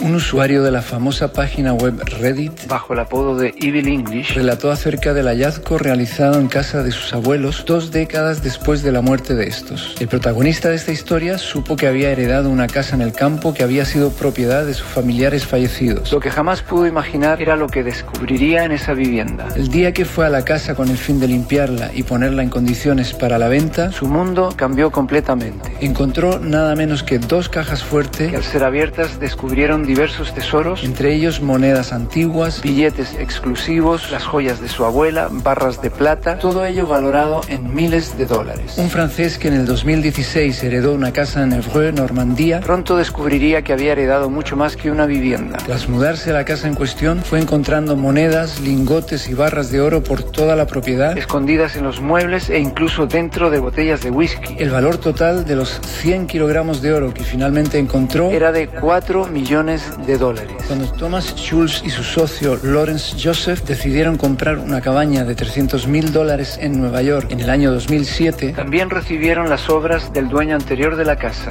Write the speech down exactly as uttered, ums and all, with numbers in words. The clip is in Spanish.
Un usuario de la famosa página web Reddit, bajo el apodo de Evil English, relató acerca del hallazgo realizado en casa de sus abuelos dos décadas después de la muerte de estos. El protagonista de esta historia supo que había heredado una casa en el campo que había sido propiedad de sus familiares fallecidos. Lo que jamás pudo imaginar era lo que descubriría en esa vivienda. El día que fue a la casa con el fin de limpiarla y ponerla en condiciones para la venta, su mundo cambió completamente. Encontró nada menos que dos cajas fuertes que al ser abiertas descubrieron diversos tesoros, entre ellos monedas antiguas, billetes exclusivos, las joyas de su abuela, barras de plata, todo ello valorado en miles de dólares. Un francés que en el dos mil dieciséis heredó una casa en Évreux, Normandía, pronto descubriría que había heredado mucho más que una vivienda. Tras mudarse a la casa en cuestión, fue encontrando monedas, lingotes y barras de oro por toda la propiedad, escondidas en los muebles e incluso dentro de botellas de whisky. El valor total de los cien kilogramos de oro que finalmente encontró era de cuatro millones de dólares. Cuando Thomas Schulz y su socio Lawrence Joseph decidieron comprar una cabaña de trescientos mil dólares en Nueva York en el año dos mil siete, también recibieron las obras del dueño anterior de la casa.